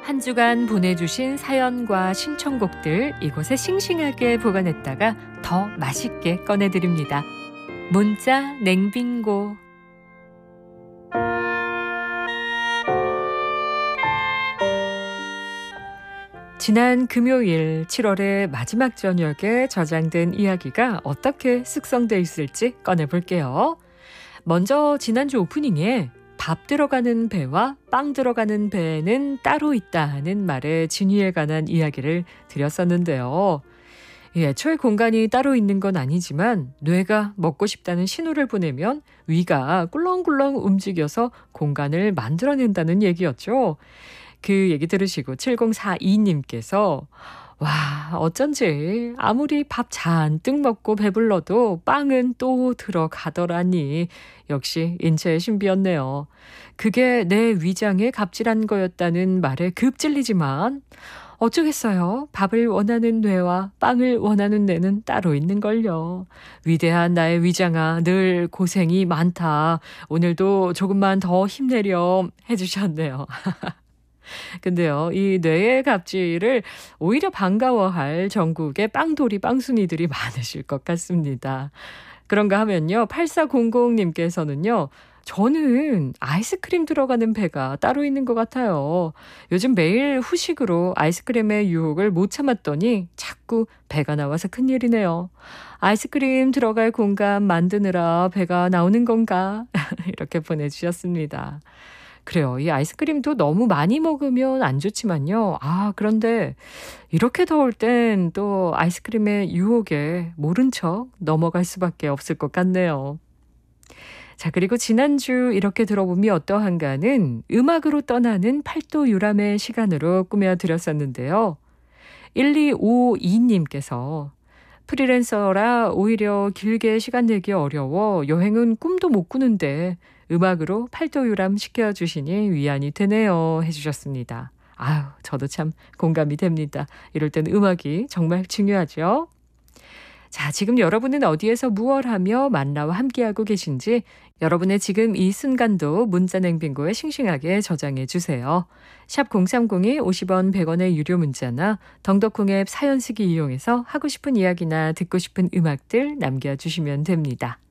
한 주간 보내주신 사연과 신청곡들 이곳에 싱싱하게 보관했다가 더 맛있게 꺼내드립니다. 문자 냉빙고. 지난 금요일 7월의 마지막 저녁에 저장된 이야기가 어떻게 숙성돼 있을지 꺼내볼게요. 먼저 지난주 오프닝에 밥 들어가는 배와 빵 들어가는 배는 따로 있다는 말의 진위에 관한 이야기를 드렸었는데요. 애초에 공간이 따로 있는 건 아니지만 뇌가 먹고 싶다는 신호를 보내면 위가 꿀렁꿀렁 움직여서 공간을 만들어낸다는 얘기였죠. 그 얘기 들으시고 7042님께서 와, 어쩐지 아무리 밥 잔뜩 먹고 배불러도 빵은 또 들어가더라니. 역시 인체의 신비였네요. 그게 내 위장에 갑질한 거였다는 말에 급찔리지만 어쩌겠어요. 밥을 원하는 뇌와 빵을 원하는 뇌는 따로 있는걸요. 위대한 나의 위장아, 늘 고생이 많다. 오늘도 조금만 더 힘내렴 해주셨네요. 근데요, 이 뇌의 갑질을 오히려 반가워할 전국의 빵돌이 빵순이들이 많으실 것 같습니다. 그런가 하면요, 8400님께서는요, 저는 아이스크림 들어가는 배가 따로 있는 것 같아요. 요즘 매일 후식으로 아이스크림의 유혹을 못 참았더니 자꾸 배가 나와서 큰일이네요. 아이스크림 들어갈 공간 만드느라 배가 나오는 건가? 이렇게 보내주셨습니다. 그래요. 이 아이스크림도 너무 많이 먹으면 안 좋지만요. 그런데 이렇게 더울 땐 또 아이스크림의 유혹에 모른 척 넘어갈 수밖에 없을 것 같네요. 자, 그리고 지난주 이렇게 들어보면 어떠한가는 음악으로 떠나는 팔도 유람의 시간으로 꾸며드렸었는데요. 1252님께서 프리랜서라 오히려 길게 시간 내기 어려워 여행은 꿈도 못 꾸는데 음악으로 팔도 유람 시켜주시니 위안이 되네요 해주셨습니다. 아유, 저도 참 공감이 됩니다. 이럴 땐 음악이 정말 중요하죠. 자, 지금 여러분은 어디에서 무얼 하며 만나와 함께하고 계신지 여러분의 지금 이 순간도 문자 냉빙고에 싱싱하게 저장해 주세요. 샵 0302 50원 100원의 유료 문자나 덩덕콩 앱 사연 쓰기 이용해서 하고 싶은 이야기나 듣고 싶은 음악들 남겨주시면 됩니다.